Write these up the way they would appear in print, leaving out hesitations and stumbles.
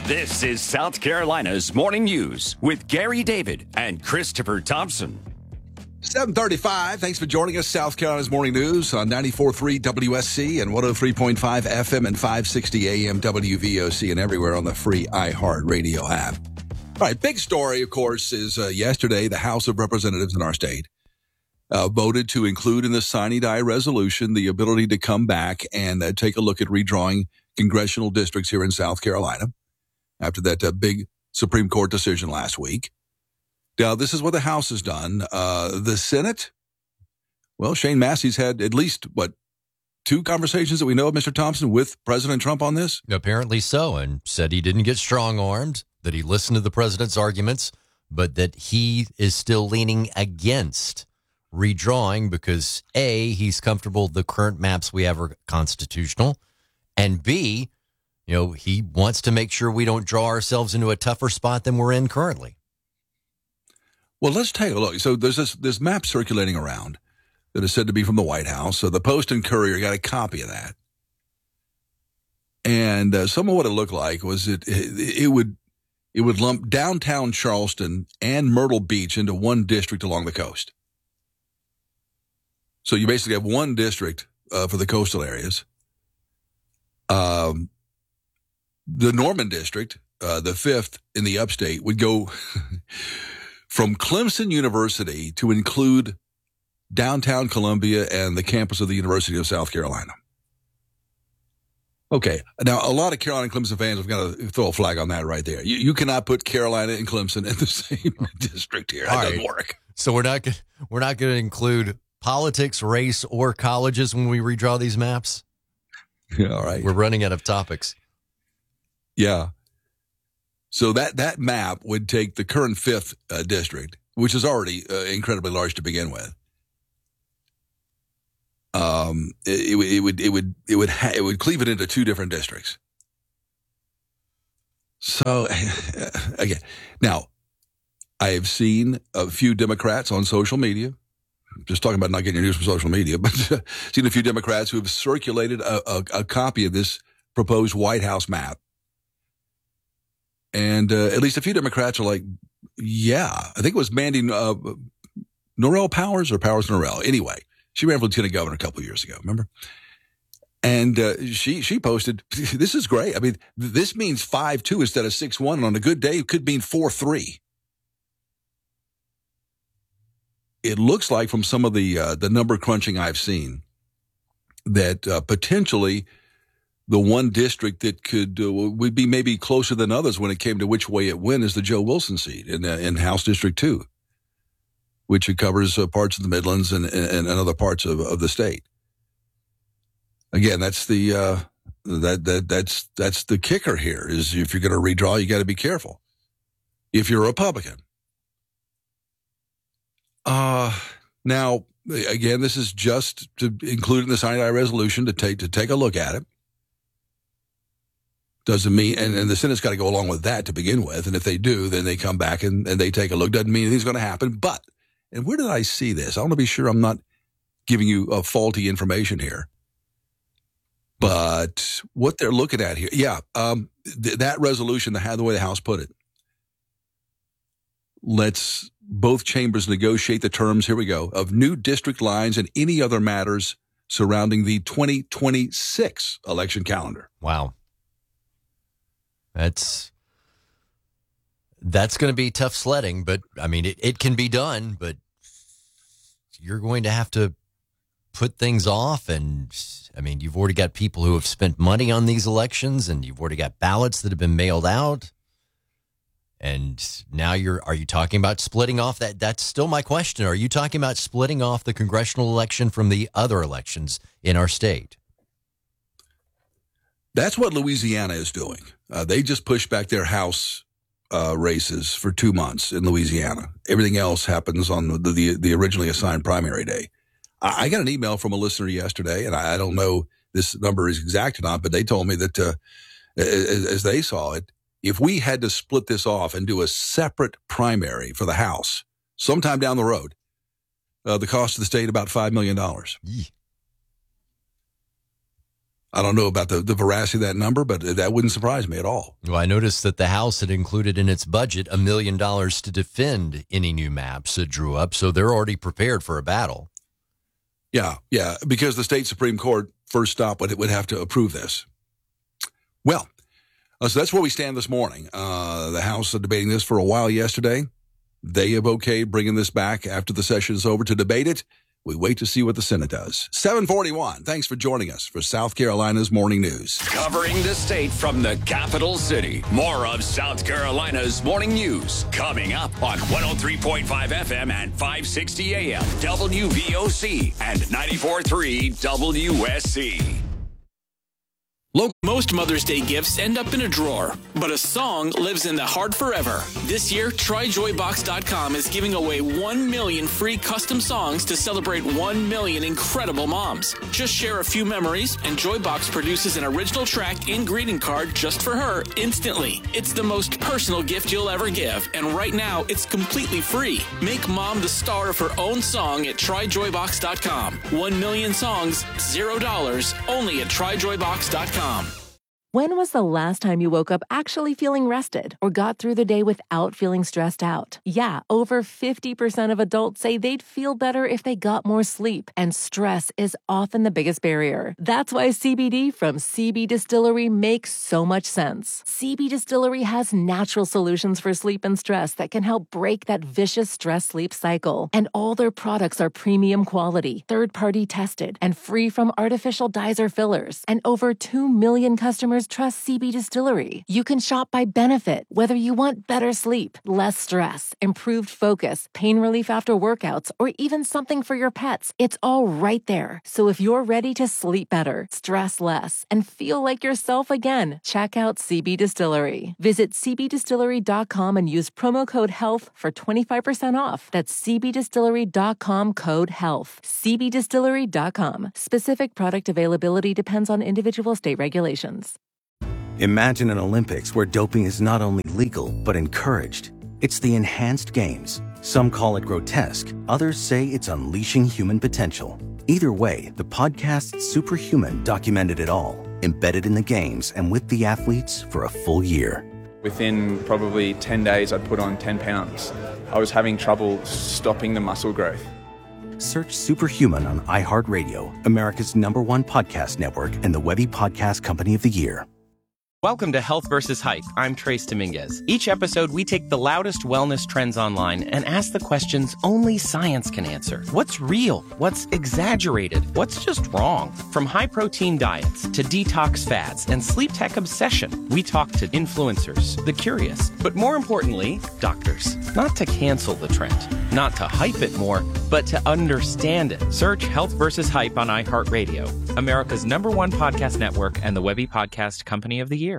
This is South Carolina's Morning News with Gary David and Christopher Thompson. 7:35. Thanks for joining us. South Carolina's Morning News on 94.3 WSC and 103.5 FM and 560 AM WVOC and everywhere on the free iHeartRadio app. All right, big story, of course, is yesterday the House of Representatives in our state voted to include in the sine die resolution the ability to come back and take a look at redrawing congressional districts here in South Carolina after that big Supreme Court decision last week. Now, this is what the House has done. The Senate, well, Shane Massey's had at least, two conversations that we know of, Mr. Thompson, with President Trump on this? Apparently so, and said he didn't get strong-armed, that he listened to the president's arguments, but that he is still leaning against redrawing because, A, he's comfortable the current maps we have are constitutional, and B, he wants to make sure we don't draw ourselves into a tougher spot than we're in currently. Well, let's take a look. So there's this map circulating around that is said to be from the White House. So the Post and Courier got a copy of that. And some of what it looked like was it would lump downtown Charleston and Myrtle Beach into one district along the coast. So you basically have one district for the coastal areas. The Norman district, the fifth in the upstate, would go from Clemson University to include downtown Columbia and the campus of the University of South Carolina. Okay, now a lot of Carolina and Clemson fans have got to throw a flag on that right there. You cannot put Carolina and Clemson in the same district here. That doesn't work. So we're not going to include politics, race, or colleges when we redraw these maps? Yeah, all right. We're running out of topics. Yeah. So that map would take the current fifth district, which is already incredibly large to begin with. It would cleave it into two different districts. So again, now I have seen a few Democrats on social media. Just talking about not getting your news from social media, but seen a few Democrats who have circulated a copy of this proposed White House map. And at least a few Democrats are like, yeah, I think it was Mandy Norrell Powers or Powers Norrell. Anyway, she ran for lieutenant governor a couple of years ago, remember? And she posted, this is great. I mean, this means 5-2 instead of 6-1. And on a good day, it could mean 4-3. It looks like from some of the number crunching I've seen that potentially the one district that would be maybe closer than others when it came to which way it went is the Joe Wilson seat in House District 2, which it covers parts of the Midlands and other parts of the state. Again, that's the that's the kicker here is if you're going to redraw, you got to be careful. If you're a Republican. Now, again, this is just to include in the sine die resolution to take a look at it. Doesn't mean, and the Senate's got to go along with that to begin with. And if they do, then they come back and they take a look. Doesn't mean anything's going to happen. But, and where did I see this? I want to be sure I'm not giving you faulty information here. But what they're looking at here, that resolution, the way the House put it, lets both chambers negotiate the terms, here we go, of new district lines and any other matters surrounding the 2026 election calendar. Wow. That's going to be tough sledding, but I mean, it can be done, but you're going to have to put things off. And I mean, you've already got people who have spent money on these elections and you've already got ballots that have been mailed out. And now are you talking about splitting off that? That's still my question. Are you talking about splitting off the congressional election from the other elections in our state? That's what Louisiana is doing. They just pushed back their House races for 2 months in Louisiana. Everything else happens on the originally assigned primary day. I got an email from a listener yesterday, and I don't know this number is exact or not, but they told me that as they saw it, if we had to split this off and do a separate primary for the House sometime down the road, the cost of the state about $5 million. I don't know about the veracity of that number, but that wouldn't surprise me at all. Well, I noticed that the House had included in its budget $1 million to defend any new maps that drew up, so they're already prepared for a battle. Yeah, because the state Supreme Court, first stop, would have to approve this. Well, so that's where we stand this morning. The House was debating this for a while yesterday. They have okayed bringing this back after the session is over to debate it. We wait to see what the Senate does. 741. Thanks for joining us for South Carolina's Morning News. Covering the state from the capital city. More of South Carolina's Morning News coming up on 103.5 FM and 560 AM WVOC and 94.3 WSC. Most Mother's Day gifts end up in a drawer, but a song lives in the heart forever. This year, TryJoyBox.com is giving away 1 million free custom songs to celebrate 1 million incredible moms. Just share a few memories, and Joybox produces an original track and greeting card just for her instantly. It's the most personal gift you'll ever give, and right now, it's completely free. Make mom the star of her own song at TryJoyBox.com. 1 million songs, $0, only at TryJoyBox.com. When was the last time you woke up actually feeling rested or got through the day without feeling stressed out? Yeah, over 50% of adults say they'd feel better if they got more sleep, and stress is often the biggest barrier. That's why CBD from CB Distillery makes so much sense. CB Distillery has natural solutions for sleep and stress that can help break that vicious stress-sleep cycle. And all their products are premium quality, third-party tested, and free from artificial dyes or fillers. And over 2 million customers trust CB Distillery. You can shop by benefit, whether you want better sleep, less stress, improved focus, pain relief after workouts, or even something for your pets. It's all right there. So if you're ready to sleep better, stress less, and feel like yourself again, check out CB Distillery. Visit cbdistillery.com and use promo code HEALTH for 25% off. That's cbdistillery.com code HEALTH. cbdistillery.com. Specific product availability depends on individual state regulations. Imagine an Olympics where doping is not only legal, but encouraged. It's the enhanced games. Some call it grotesque. Others say it's unleashing human potential. Either way, the podcast Superhuman documented it all, embedded in the games and with the athletes for a full year. Within probably 10 days, I'd put on 10 pounds. I was having trouble stopping the muscle growth. Search Superhuman on iHeartRadio, America's #1 podcast network and the Webby Podcast Company of the Year. Welcome to Health vs. Hype. I'm Trace Dominguez. Each episode, we take the loudest wellness trends online and ask the questions only science can answer. What's real? What's exaggerated? What's just wrong? From high-protein diets to detox fads and sleep tech obsession, we talk to influencers, the curious, but more importantly, doctors. Not to cancel the trend, not to hype it more, but to understand it. Search Health vs. Hype on iHeartRadio, America's #1 podcast network and the Webby Podcast Company of the Year.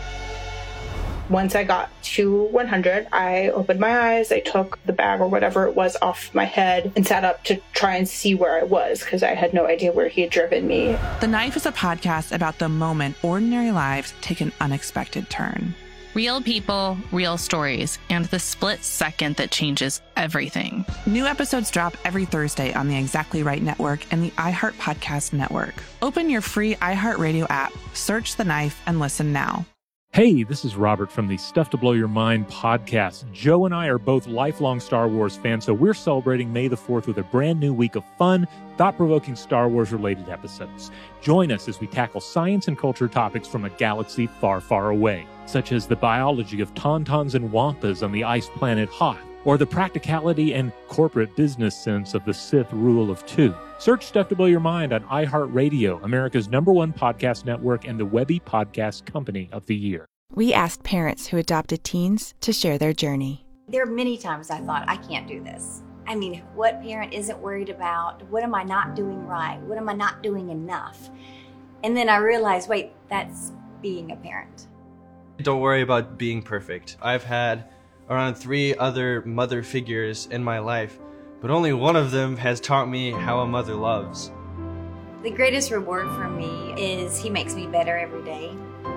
Once I got to 100, I opened my eyes, I took the bag or whatever it was off my head and sat up to try and see where I was because I had no idea where he had driven me. The Knife is a podcast about the moment ordinary lives take an unexpected turn. Real people, real stories, and the split second that changes everything. New episodes drop every Thursday on the Exactly Right Network and the iHeart Podcast Network. Open your free iHeartRadio app, search The Knife, and listen now. Hey, this is Robert from the Stuff to Blow Your Mind podcast. Joe and I are both lifelong Star Wars fans, so we're celebrating May the 4th with a brand new week of fun, thought-provoking Star Wars-related episodes. Join us as we tackle science and culture topics from a galaxy far, far away, such as the biology of tauntauns and wampas on the ice planet Hoth, or the practicality and corporate business sense of the Sith Rule of Two. Search Stuff to Blow Your Mind on iHeartRadio, America's #1 podcast network and the Webby Podcast Company of the Year. We asked parents who adopted teens to share their journey. There are many times I thought, I can't do this. I mean, what parent isn't worried about? What am I not doing right? What am I not doing enough? And then I realized, wait, that's being a parent. Don't worry about being perfect. I've had around 3 other mother figures in my life, but only one of them has taught me how a mother loves. The greatest reward for me is he makes me better every day.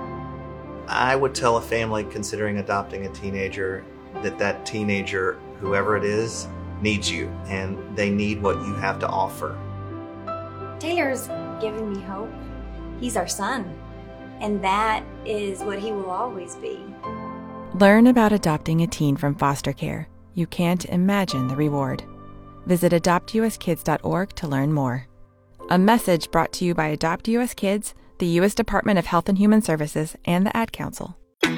I would tell a family considering adopting a teenager that teenager, whoever it is, needs you, and they need what you have to offer. Taylor's given me hope. He's our son, and that is what he will always be. Learn about adopting a teen from foster care. You can't imagine the reward. Visit adoptuskids.org to learn more. A message brought to you by Adopt US Kids, the U.S. Department of Health and Human Services, and the Ad Council.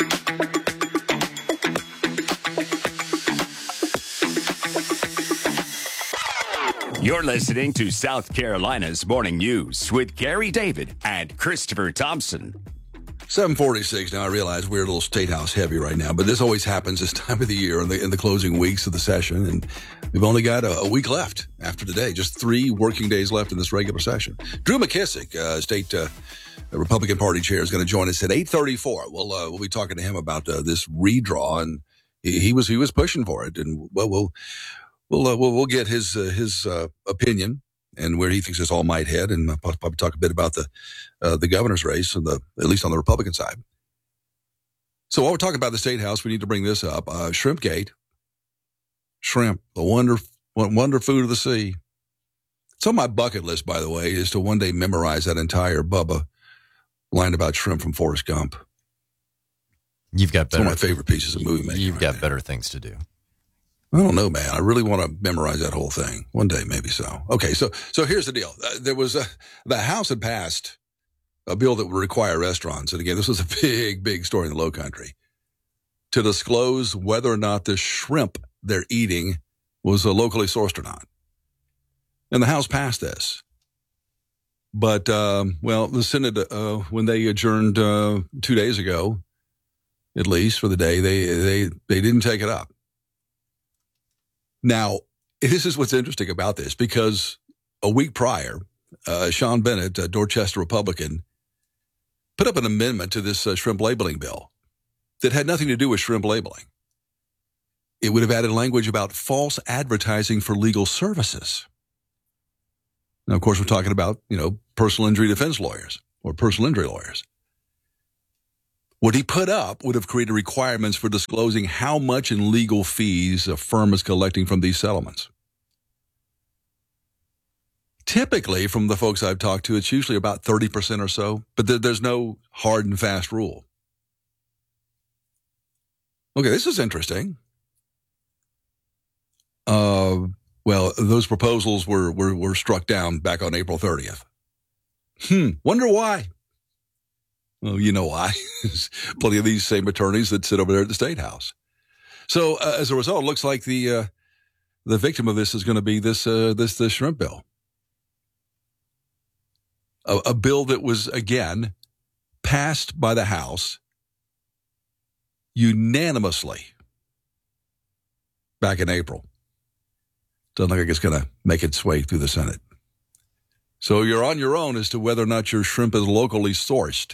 You're listening to South Carolina's Morning News with Gary David and Christopher Thompson. 7:46 now. I realize we're a little State House heavy right now, but this always happens this time of the year in the closing weeks of the session, and we've only got a week left after today. Just 3 working days left in this regular session. Drew McKissick, state Republican Party chair, is going to join us at 8:34. We'll be talking to him about this redraw, and he was pushing for it, and we'll get his opinion and where he thinks this all might head, and I'll probably talk a bit about the governor's race, at least on the Republican side. So while we're talking about the State House, we need to bring this up. Shrimpgate. Shrimp, the wonder food of the sea. It's on my bucket list, by the way, is to one day memorize that entire Bubba line about shrimp from Forrest Gump. It's one of my favorite pieces of movie making. You've got better things to do. I don't know, man. I really want to memorize that whole thing. One day, maybe so. Okay, so here's the deal. There was the House had passed a bill that would require restaurants, and again, this was a big story in the Lowcountry, to disclose whether or not the shrimp they're eating was locally sourced or not. And the House passed this. But, the Senate, when they adjourned 2 days ago, at least for the day, they didn't take it up. Now, this is what's interesting about this, because a week prior, Sean Bennett, a Dorchester Republican, put up an amendment to this shrimp labeling bill that had nothing to do with shrimp labeling. It would have added language about false advertising for legal services. Now, of course, we're talking about, personal injury defense lawyers or personal injury lawyers. What he put up would have created requirements for disclosing how much in legal fees a firm is collecting from these settlements. Typically, from the folks I've talked to, it's usually about 30% or so, but there's no hard and fast rule. Okay, this is interesting. Those proposals were struck down back on April 30th. Wonder why? Well, you know why. There's plenty of these same attorneys that sit over there at the State House. So as a result, it looks like the victim of this is going to be this shrimp bill. A bill that was, again, passed by the House unanimously back in April. Doesn't look like it's going to make its way through the Senate. So you're on your own as to whether or not your shrimp is locally sourced.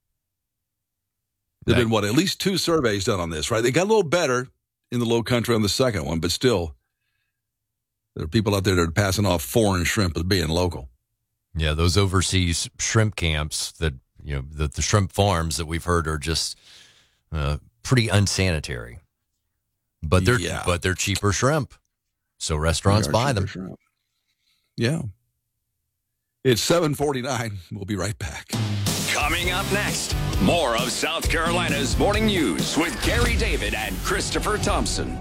There have been, at least 2 surveys done on this, right? They got a little better in the Lowcountry on the second one, but still, there are people out there that are passing off foreign shrimp as being local. Yeah, those overseas shrimp camps that, the shrimp farms that we've heard are just pretty unsanitary. But they're cheaper shrimp. So restaurants buy them. Shrimp. Yeah. It's 7:49. We'll be right back. Coming up next, more of South Carolina's Morning News with Gary David and Christopher Thompson.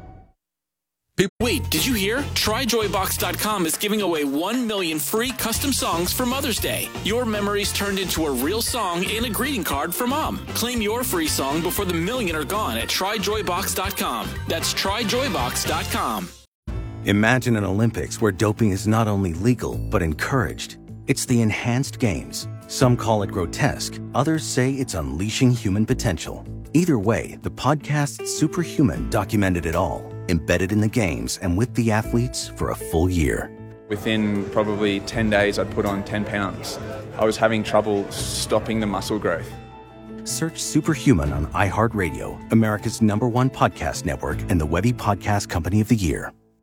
Wait, did you hear? TryJoyBox.com is giving away 1 million free custom songs for Mother's Day. Your memories turned into a real song and a greeting card for Mom. Claim your free song before the million are gone at TryJoyBox.com. That's TryJoyBox.com. Imagine an Olympics where doping is not only legal, but encouraged. It's the Enhanced Games. Some call it grotesque. Others say it's unleashing human potential. Either way, the podcast Superhuman documented it all, embedded in the games and with the athletes for a full year. Within probably 10 days, I'd put on 10 pounds. I was having trouble stopping the muscle growth. Search Superhuman on iHeartRadio, America's #1 podcast network and the Webby Podcast Company of the Year.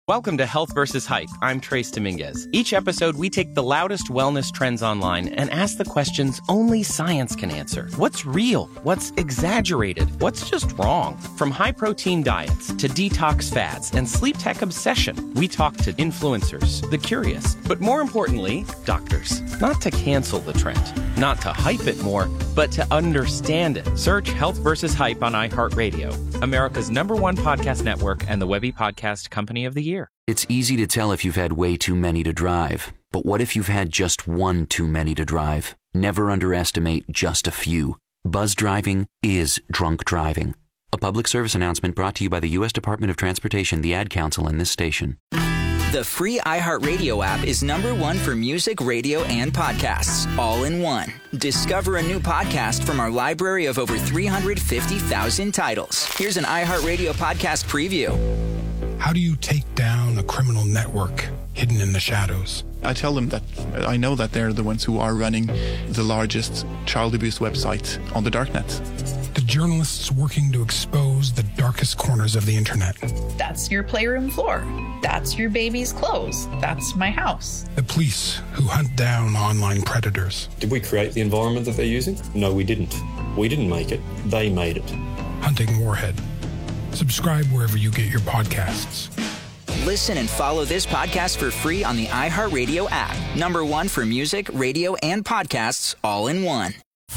Welcome to Health vs. Hype. I'm Trace Dominguez. Each episode, we take the loudest wellness trends online and ask the questions only science can answer. What's real? What's exaggerated? What's just wrong? From high-protein diets to detox fads and sleep tech obsession, we talk to influencers, the curious, but more importantly, doctors. Not to cancel the trend, not to hype it more, but to understand it. Search Health vs. Hype on iHeartRadio, America's #1 podcast network and the Webby Podcast Company of the Year. It's easy to tell if you've had way too many to drive. But what if you've had just one too many to drive? Never underestimate just a few. Buzz driving is drunk driving. A public service announcement brought to you by the U.S. Department of Transportation, the Ad Council, and this station. The free iHeartRadio app is #1 for music, radio, and podcasts, all in one. Discover a new podcast from our library of over 350,000 titles. Here's an iHeartRadio podcast preview. How do you take down a criminal network hidden in the shadows? I tell them that I know that they're the ones who are running the largest child abuse website on the darknet. The journalists working to expose the darkest corners of the internet. That's your playroom floor. That's your baby's clothes. That's my house. The police who hunt down online predators. Did we create the environment that they're using? No, we didn't. We didn't make it. They made it. Hunting Warhead. Subscribe wherever you get your podcasts. Listen and follow this podcast for free on the iHeartRadio app. #1 for music, radio, and podcasts, all in one.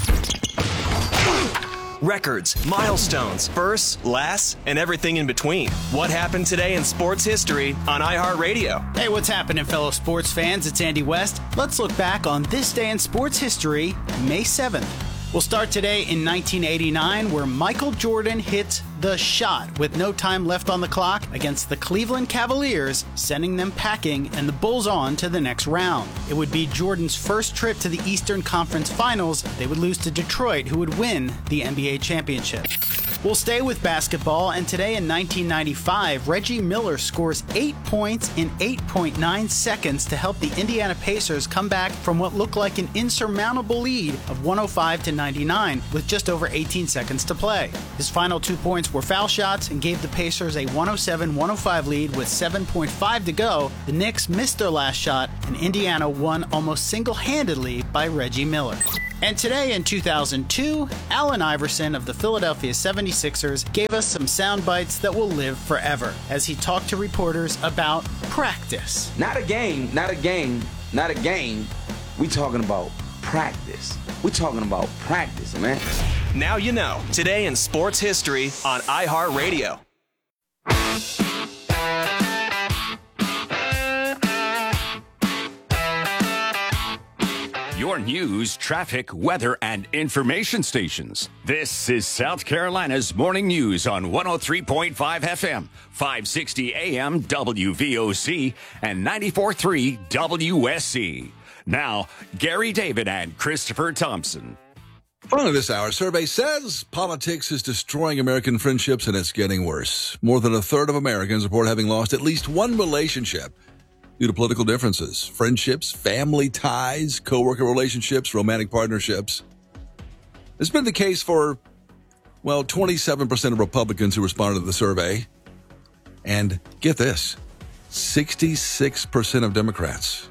Records, milestones, firsts, lasts, and everything in between. What happened today in sports history on iHeartRadio? Hey, what's happening, fellow sports fans? It's Andy West. Let's look back on this day in sports history, May 7th. We'll start today in 1989, where Michael Jordan hits the shot with no time left on the clock against the Cleveland Cavaliers, sending them packing and the Bulls on to the next round. It would be Jordan's first trip to the Eastern Conference Finals. They would lose to Detroit, who would win the NBA championship. We'll stay with basketball, and today in 1995, Reggie Miller scores 8 points in 8.9 seconds to help the Indiana Pacers come back from what looked like an insurmountable lead of 105-99 with just over 18 seconds to play. His final 2 points were foul shots and gave the Pacers a 107-105 lead with 7.5 to go. The Knicks missed their last shot, and Indiana won almost single-handedly by Reggie Miller. And today in 2002, Allen Iverson of the Philadelphia 76ers gave us some sound bites that will live forever as he talked to reporters about practice. Not a game, not a game, not a game. We talking about practice. We talking about practice, man. Now you know. Today in sports history on iHeartRadio. Your news, traffic, weather, and information stations. This is South Carolina's Morning News on 103.5 FM, 560 AM WVOC, and 94.3 WSC. Now, Gary David and Christopher Thompson. Front of this hour, survey says politics is destroying American friendships and it's getting worse. More than a third of Americans report having lost at least one relationship due to political differences, friendships, family ties, coworker relationships, romantic partnerships. It's been the case for, 27% of Republicans who responded to the survey. And get this, 66% of Democrats.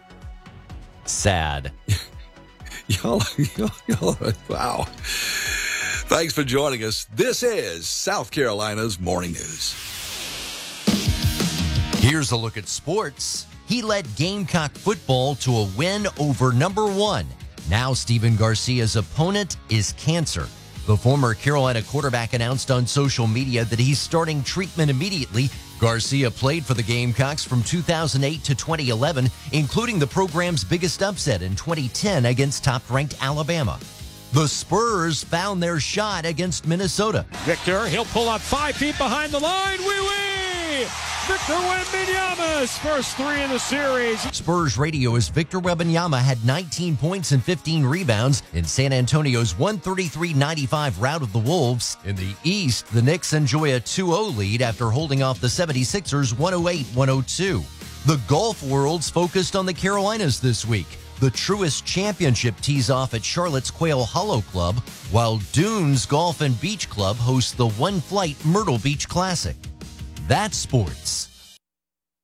Sad. Y'all, wow. Thanks for joining us. This is South Carolina's Morning News. Here's a look at sports. He led Gamecock football to a win over number 1. Now Stephen Garcia's opponent is cancer. The former Carolina quarterback announced on social media that he's starting treatment immediately. Garcia played for the Gamecocks from 2008 to 2011, including the program's biggest upset in 2010 against top-ranked Alabama. The Spurs found their shot against Minnesota. Victor, he'll pull up 5 feet behind the line. Wee-wee! Victor Wembanyama's first 3 in the series. Spurs radio as Victor Wembanyama had 19 points and 15 rebounds in San Antonio's 133-95 rout of the Wolves. In the East, the Knicks enjoy a 2-0 lead after holding off the 76ers 108-102. The golf world's focused on the Carolinas this week. The Truist Championship tees off at Charlotte's Quail Hollow Club, while Dunes Golf and Beach Club hosts the One Flight Myrtle Beach Classic. That's sports.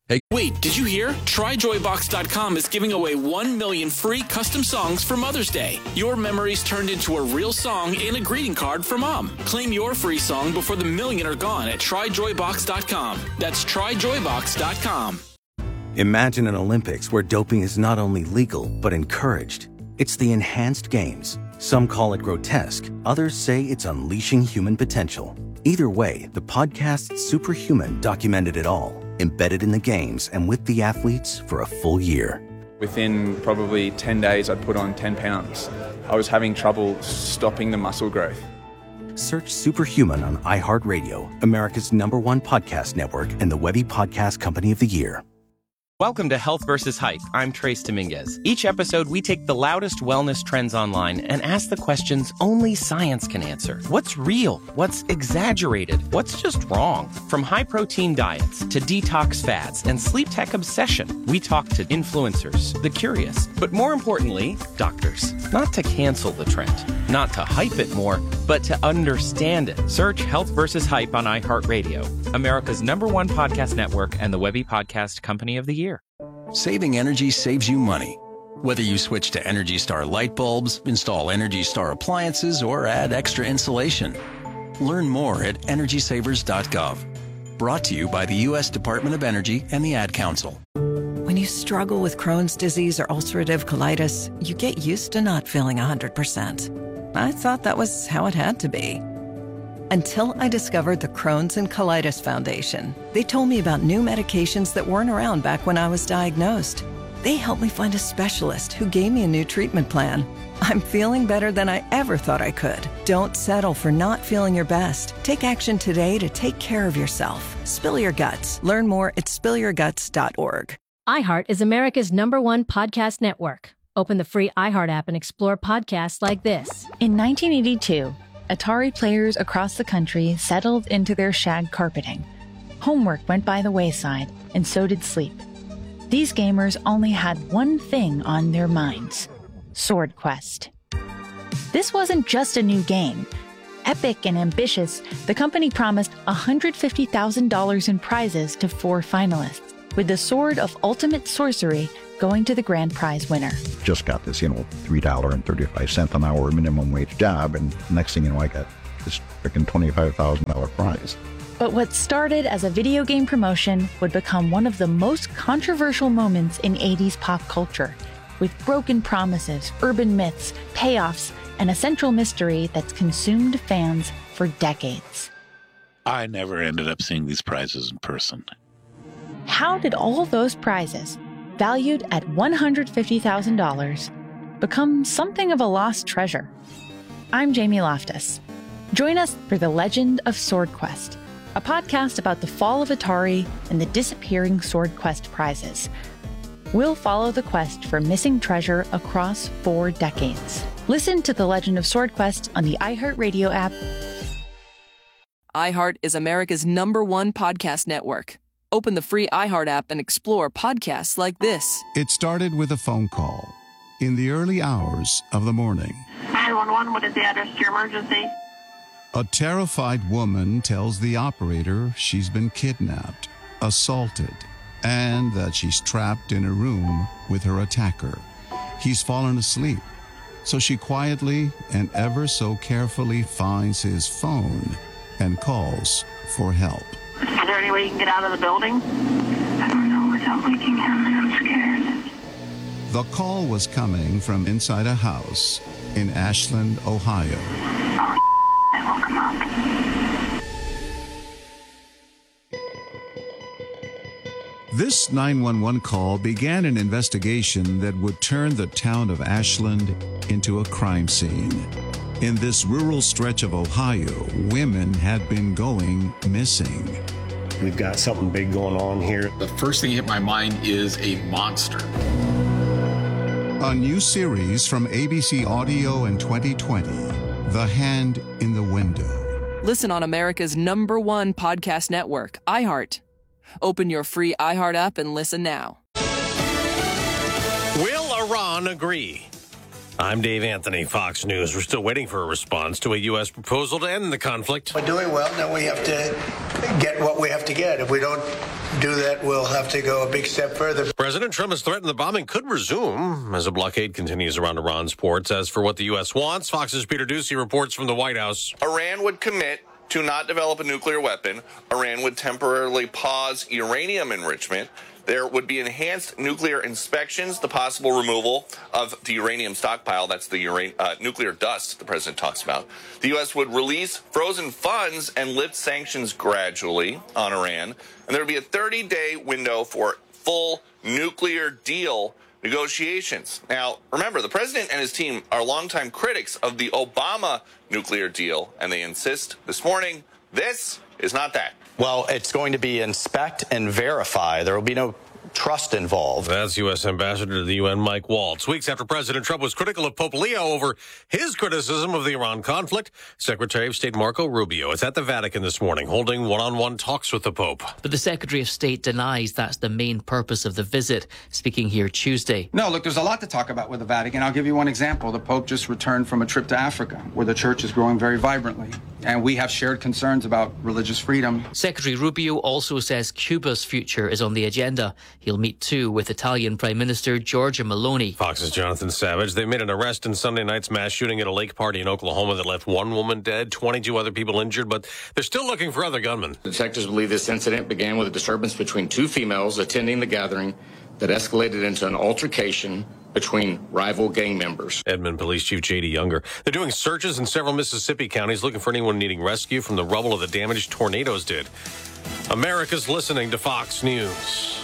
Hey. Wait, did you hear? TryJoyBox.com is giving away 1 million free custom songs for Mother's Day. Your memories turned into a real song and a greeting card for Mom. Claim your free song before the million are gone at TryJoyBox.com. That's TryJoyBox.com. Imagine an Olympics where doping is not only legal, but encouraged. It's the enhanced games. Some call it grotesque. Others say it's unleashing human potential. Either way, the podcast Superhuman documented it all, embedded in the games and with the athletes for a full year. Within probably 10 days, I'd put on 10 pounds. I was having trouble stopping the muscle growth. Search Superhuman on iHeartRadio, America's #1 podcast network and the Webby Podcast Company of the Year. Welcome to Health versus Hype. I'm Trace Dominguez. Each episode, we take the loudest wellness trends online and ask the questions only science can answer. What's real? What's exaggerated? What's just wrong? From high-protein diets to detox fads and sleep tech obsession, we talk to influencers, the curious, but more importantly, doctors. Not to cancel the trend, not to hype it more, but to understand it. Search Health versus Hype on iHeartRadio, America's #1 podcast network and the Webby Podcast Company of the Year. Saving energy saves you money. Whether you switch to Energy Star light bulbs, install Energy Star appliances, or add extra insulation. Learn more at EnergySavers.gov. Brought to you by the U.S. Department of Energy and the Ad Council. When you struggle with Crohn's disease or ulcerative colitis, you get used to not feeling 100%. I thought that was how it had to be. Until I discovered the Crohn's and Colitis Foundation. They told me about new medications that weren't around back when I was diagnosed. They helped me find a specialist who gave me a new treatment plan. I'm feeling better than I ever thought I could. Don't settle for not feeling your best. Take action today to take care of yourself. Spill your guts. Learn more at spillyourguts.org. iHeart is America's #1 podcast network. Open the free iHeart app and explore podcasts like this. In 1982, Atari players across the country settled into their shag carpeting. Homework went by the wayside, and so did sleep. These gamers only had one thing on their minds: Sword Quest. This wasn't just a new game. Epic and ambitious, the company promised $150,000 in prizes to 4 finalists, with the Sword of Ultimate Sorcery going to the grand prize winner. Just got this, $3.35 an hour minimum wage job, and next thing you know, I got this freaking $25,000 prize. But what started as a video game promotion would become one of the most controversial moments in 80s pop culture, with broken promises, urban myths, payoffs, and a central mystery that's consumed fans for decades. I never ended up seeing these prizes in person. How did all those prizes, valued at $150,000, become something of a lost treasure? I'm Jamie Loftus. Join us for The Legend of Sword Quest, a podcast about the fall of Atari and the disappearing Sword Quest prizes. We'll follow the quest for missing treasure across 4 decades. Listen to The Legend of Sword Quest on the iHeartRadio app. iHeart is America's #1 podcast network. Open the free iHeart app and explore podcasts like this. It started with a phone call in the early hours of the morning. 911, what is the address to your emergency? A terrified woman tells the operator she's been kidnapped, assaulted, and that she's trapped in a room with her attacker. He's fallen asleep, so she quietly and ever so carefully finds his phone and calls for help. Is there any way you can get out of the building? I don't know without waking him. I'm scared. The call was coming from inside a house in Ashland, Ohio. Oh, I woke him up. This 911 call began an investigation that would turn the town of Ashland into a crime scene. In this rural stretch of Ohio, women had been going missing. We've got something big going on here. The first thing that hit my mind is a monster. A new series from ABC Audio in 2020, The Hand in the Window. Listen on America's #1 podcast network, iHeart. Open your free iHeart app and listen now. Will Iran agree? I'm Dave Anthony, Fox News. We're still waiting for a response to a U.S. proposal to end the conflict. We're doing well. Now we have to get what we have to get. If we don't do that, we'll have to go a big step further. President Trump has threatened the bombing could resume as a blockade continues around Iran's ports. As for what the U.S. wants, Fox's Peter Doocy reports from the White House. Iran would commit to not develop a nuclear weapon. Iran would temporarily pause uranium enrichment. There would be enhanced nuclear inspections, the possible removal of the uranium stockpile. That's the nuclear dust the president talks about. The U.S. would release frozen funds and lift sanctions gradually on Iran. And there would be a 30-day window for full nuclear deal negotiations. Now, remember, the president and his team are longtime critics of the Obama nuclear deal, and they insist this morning this is not that. Well, it's going to be inspect and verify. There will be no trust involved. That's U.S. Ambassador to the UN, Mike Waltz. Weeks after President Trump was critical of Pope Leo over his criticism of the Iran conflict, Secretary of State Marco Rubio is at the Vatican this morning holding one-on-one talks with the Pope. But the Secretary of State denies that's the main purpose of the visit, speaking here Tuesday. No, look, there's a lot to talk about with the Vatican. I'll give you one example. The Pope just returned from a trip to Africa, where the church is growing very vibrantly, and we have shared concerns about religious freedom. Secretary Rubio also says Cuba's future is on the agenda. He'll meet too with Italian Prime Minister Giorgia Meloni. Fox's Jonathan Savage. They made an arrest in Sunday night's mass shooting at a lake party in Oklahoma that left one woman dead, 22 other people injured, but they're still looking for other gunmen. Detectives believe this incident began with a disturbance between two females attending the gathering that escalated into an altercation between rival gang members. Edmond Police Chief J.D. Younger. They're doing searches in several Mississippi counties looking for anyone needing rescue from the rubble of the damage tornadoes did. America's listening to Fox News.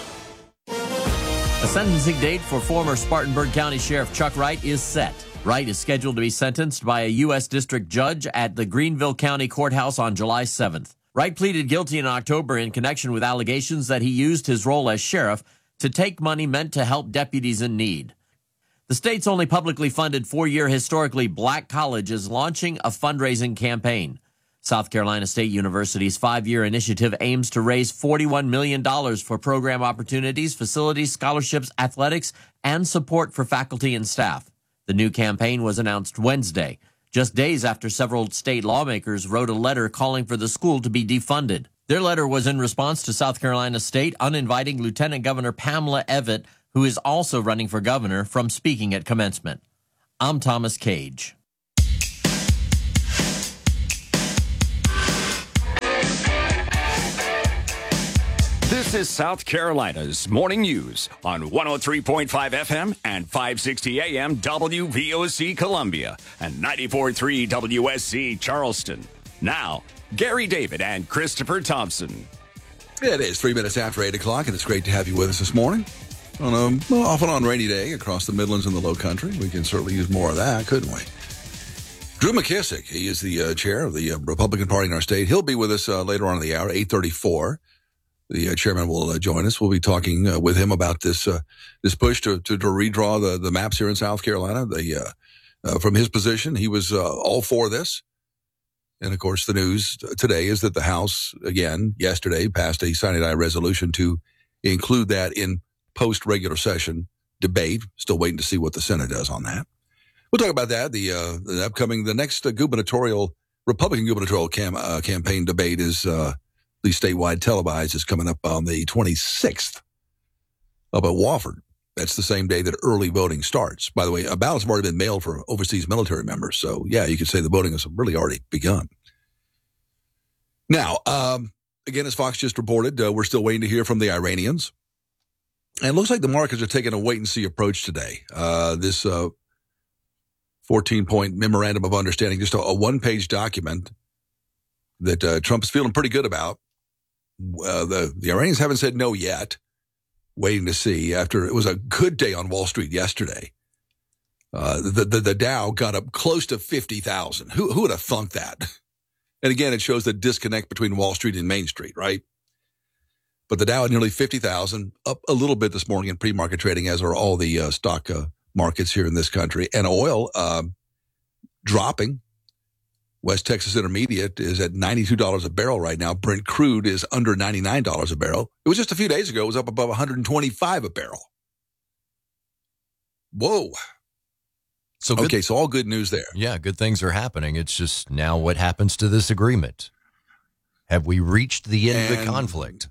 A sentencing date for former Spartanburg County Sheriff Chuck Wright is set. Wright is scheduled to be sentenced by a U.S. District Judge at the Greenville County Courthouse on July 7th. Wright pleaded guilty in October in connection with allegations that he used his role as sheriff to take money meant to help deputies in need. The state's only publicly funded four-year historically black college is launching a fundraising campaign. South Carolina State University's five-year initiative aims to raise $41 million for program opportunities, facilities, scholarships, athletics, and support for faculty and staff. The new campaign was announced Wednesday, just days after several state lawmakers wrote a letter calling for the school to be defunded. Their letter was in response to South Carolina State uninviting Lieutenant Governor Pamela Evett, who is also running for governor, from speaking at commencement. I'm Thomas Cage. This is South Carolina's Morning News on 103.5 FM and 560 AM WVOC Columbia and 94.3 WSC Charleston. Now, Gary David and Christopher Thompson. It is 3 minutes after 8 o'clock, and it's great to have you with us this morning on a off and on rainy day across the Midlands and the Low Country. We can certainly use more of that, couldn't we? Drew McKissick, he is the chair of the Republican Party in our state. He'll be with us later on in the hour, 8:34. The chairman will join us. We'll be talking with him about this push to redraw the maps here in South Carolina. From his position, he was all for this. And, of course, the news today is that the House, again, yesterday, passed a sine die resolution to include that in post-regular session debate. Still waiting to see what the Senate does on that. We'll talk about that. The next Republican gubernatorial campaign debate is the statewide televised is coming up on the 26th up at Wofford. That's the same day that early voting starts. By the way, ballots have already been mailed for overseas military members. So, yeah, you could say the voting has really already begun. Now, again, as Fox just reported, we're still waiting to hear from the Iranians. And it looks like the markets are taking a wait-and-see approach today. This 14-point memorandum of understanding, just a one-page document that Trump's feeling pretty good about. The Iranians haven't said no yet. Waiting to see. After it was a good day on Wall Street yesterday, the Dow got up close to 50,000. Who would have thunk that? And again, it shows the disconnect between Wall Street and Main Street, right? But the Dow at nearly 50,000, up a little bit this morning in pre-market trading, as are all the stock markets here in this country. And oil dropping. West Texas Intermediate is at $92 a barrel right now. Brent crude is under $99 a barrel. It was just a few days ago. It was up above $125 a barrel. Whoa. So all good news there. Yeah, good things are happening. It's just now what happens to this agreement? Have we reached the end of the conflict?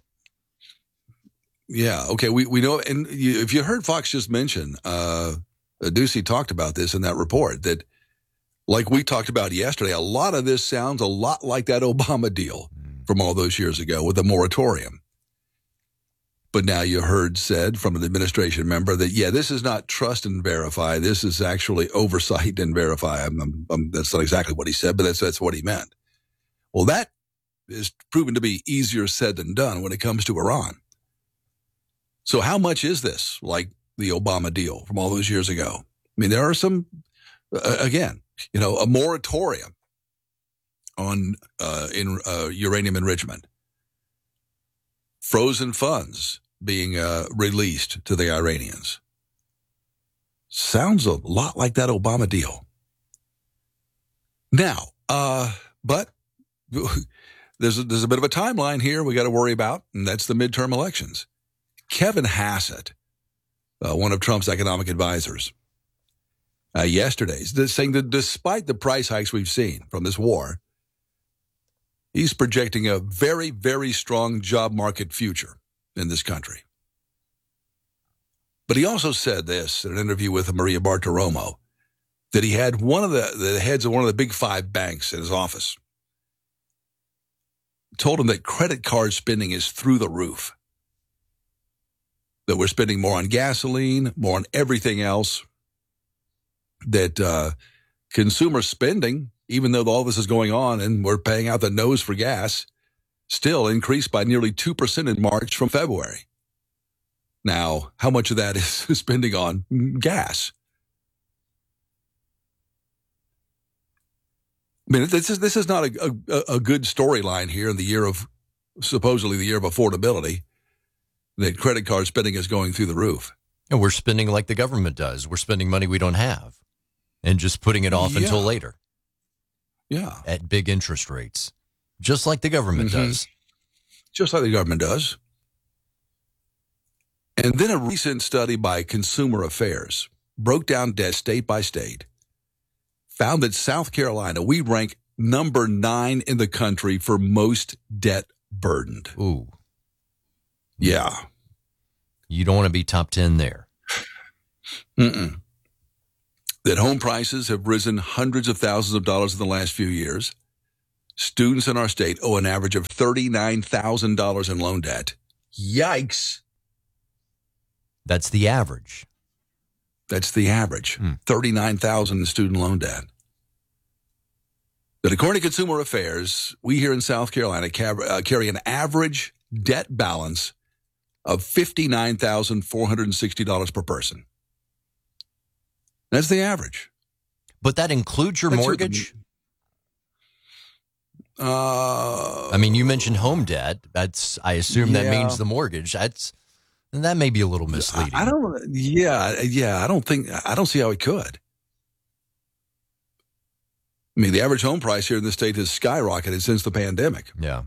Yeah, okay, we know, and if you heard Fox just mention, Ducey talked about this in that report, that like we talked about yesterday, a lot of this sounds a lot like that Obama deal from all those years ago with a moratorium. But now you heard said from an administration member that, yeah, this is not trust and verify. This is actually oversight and verify. That's not exactly what he said, but that's what he meant. Well, that is proven to be easier said than done when it comes to Iran. So how much is this like the Obama deal from all those years ago? I mean, there are some, again, a moratorium on uranium enrichment, frozen funds being released to the Iranians. Sounds a lot like that Obama deal. Now, but there's a bit of a timeline here we got to worry about, and that's the midterm elections. Kevin Hassett, one of Trump's economic advisors, yesterday, saying that despite the price hikes we've seen from this war, he's projecting a very, very strong job market future in this country. But he also said this in an interview with Maria Bartiromo, that he had one of the heads of one of the big 5 banks in his office told him that credit card spending is through the roof, that we're spending more on gasoline, more on everything else, that consumer spending, even though all this is going on and we're paying out the nose for gas, still increased by nearly 2% in March from February. Now, how much of that is spending on gas? I mean, this is not a good storyline here in the year of, supposedly the year of affordability, that credit card spending is going through the roof. And we're spending like the government does. We're spending money we don't have and just putting it off until later. Yeah. At big interest rates, just like the government does. Just like the government does. And then a recent study by Consumer Affairs broke down debt state by state, found that South Carolina, we rank number 9 in the country for most debt burdened. Ooh. Yeah. You don't want to be top 10 there. That home prices have risen hundreds of thousands of dollars in the last few years. Students in our state owe an average of $39,000 in loan debt. Yikes. That's the average. That's the average. $39,000 in student loan debt. But according to Consumer Affairs, we here in South Carolina carry an average debt balance of $59,460 per person. That's the average. But that includes your mortgage? I mean, you mentioned home debt. I assume that means the mortgage. That may be a little misleading. I don't see how it could. I mean, the average home price here in the state has skyrocketed since the pandemic. Yeah.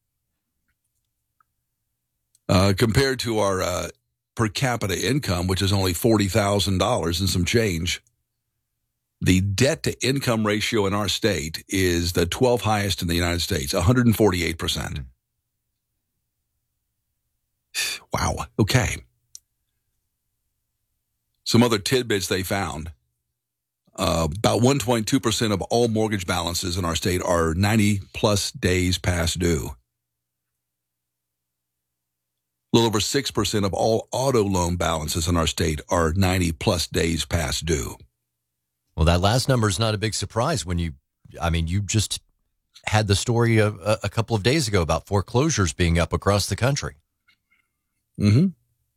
Compared to our per capita income, which is only $40,000 and some change, the debt-to-income ratio in our state is the 12th highest in the United States, 148%. Wow. Okay. Some other tidbits they found. About 1.2% of all mortgage balances in our state are 90-plus days past due. A little over 6% of all auto loan balances in our state are 90-plus days past due. Well, that last number is not a big surprise when you just had the story a couple of days ago about foreclosures being up across the country. Mm-hmm.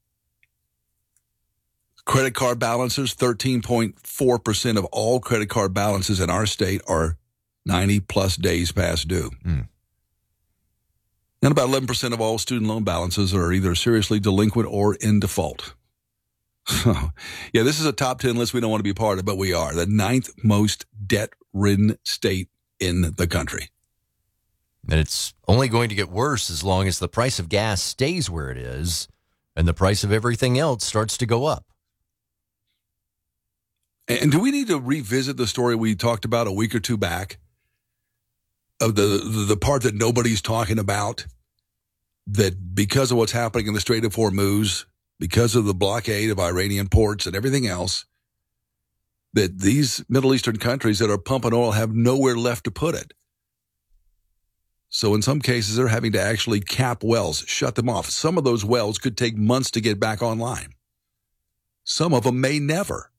Credit card balances, 13.4% of all credit card balances in our state are 90-plus days past due. And about 11% of all student loan balances are either seriously delinquent or in default. Yeah, this is a top 10 list we don't want to be part of, but we are. The 9th most debt-ridden state in the country. And it's only going to get worse as long as the price of gas stays where it is and the price of everything else starts to go up. And do we need to revisit the story we talked about a week or two back of the part that nobody's talking about? That because of what's happening in the Strait of Hormuz, because of the blockade of Iranian ports and everything else, that these Middle Eastern countries that are pumping oil have nowhere left to put it. So in some cases, they're having to actually cap wells, shut them off. Some of those wells could take months to get back online. Some of them may never.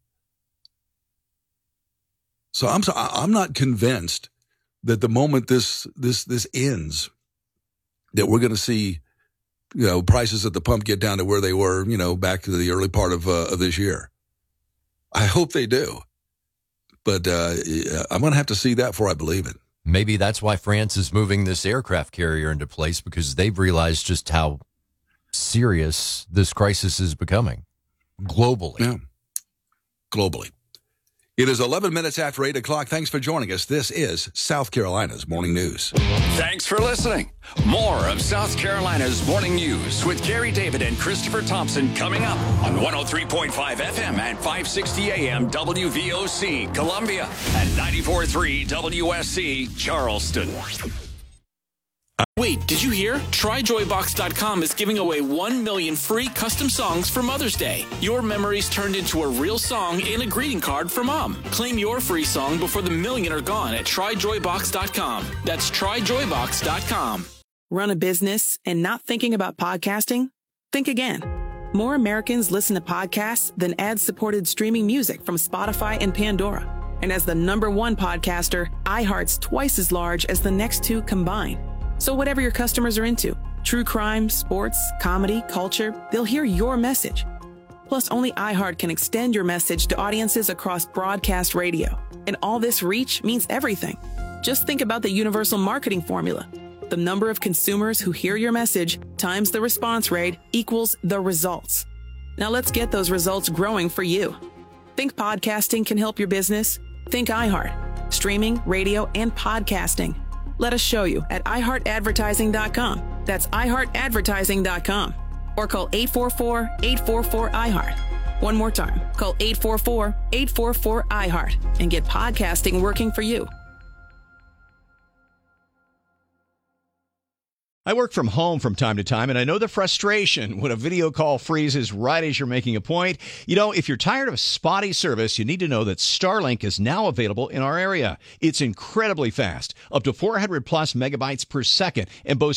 So I'm not convinced that the moment this ends, that we're going to see, prices at the pump get down to where they were, back to the early part of this year. I hope they do, but I'm going to have to see that before I believe it. Maybe that's why France is moving this aircraft carrier into place, because they've realized just how serious this crisis is becoming globally. Yeah, globally. It is 11 minutes after 8 o'clock. Thanks for joining us. This is South Carolina's Morning News. Thanks for listening. More of South Carolina's Morning News with Gary David and Christopher Thompson coming up on 103.5 FM and 560 AM WVOC Columbia and 94.3 WSC Charleston. Wait, did you hear? TryJoyBox.com is giving away 1 million free custom songs for Mother's Day. Your memories turned into a real song and a greeting card for Mom. Claim your free song before the million are gone at TryJoyBox.com. That's TryJoyBox.com. Run a business and not thinking about podcasting? Think again. More Americans listen to podcasts than ad-supported streaming music from Spotify and Pandora. And as the #1 podcaster, iHeart's twice as large as the next two combined. So whatever your customers are into, true crime, sports, comedy, culture, they'll hear your message. Plus, only iHeart can extend your message to audiences across broadcast radio. And all this reach means everything. Just think about the universal marketing formula. The number of consumers who hear your message times the response rate equals the results. Now let's get those results growing for you. Think podcasting can help your business? Think iHeart. Streaming, radio, and podcasting. Let us show you at iHeartAdvertising.com. That's iHeartAdvertising.com. Or call 844-844-iHeart. One more time, call 844-844-iHeart and get podcasting working for you. I work from home from time to time, and I know the frustration when a video call freezes right as you're making a point. If you're tired of spotty service, you need to know that Starlink is now available in our area. It's incredibly fast, up to 400 plus megabytes per second, and boasts